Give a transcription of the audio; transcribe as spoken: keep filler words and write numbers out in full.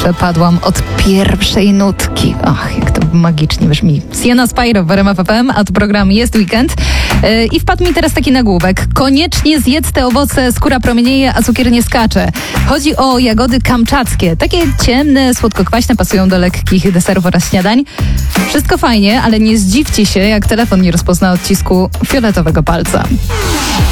przepadłam od pierwszej nutki. Ach, jak to magicznie brzmi. Sienna Spyro w R M F F M, a to program Jest Weekend. Yy, I wpadł mi teraz taki nagłówek. Koniecznie zjedz te owoce, skóra promienieje, a cukier nie skacze. Chodzi o jagody kamczackie. Takie ciemne, słodko-kwaśne, pasują do lekkich deserów oraz śniadań. Wszystko fajnie, ale nie zdziwcie się, jak telefon nie rozpozna odcisku fioletowego palca.